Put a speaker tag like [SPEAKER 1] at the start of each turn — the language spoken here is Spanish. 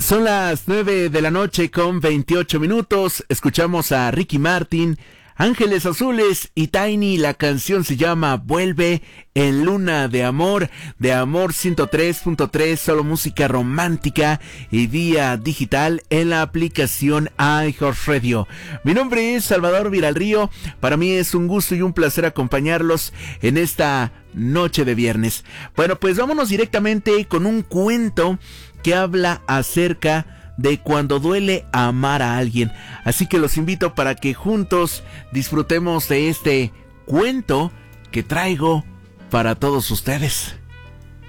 [SPEAKER 1] Son las 9 de la noche con 28 minutos. Escuchamos a Ricky Martin, Ángeles Azules y Tiny. La canción se llama Vuelve en Luna de Amor 103.3, solo música romántica y vía digital en la aplicación iHeartRadio. Mi nombre es Salvador Viralrío. Para mí es un gusto y un placer acompañarlos en esta noche de viernes. Bueno, pues vámonos directamente con un cuento que habla acerca de cuando duele amar a alguien. Así que los invito para que juntos disfrutemos de este cuento que traigo para todos ustedes.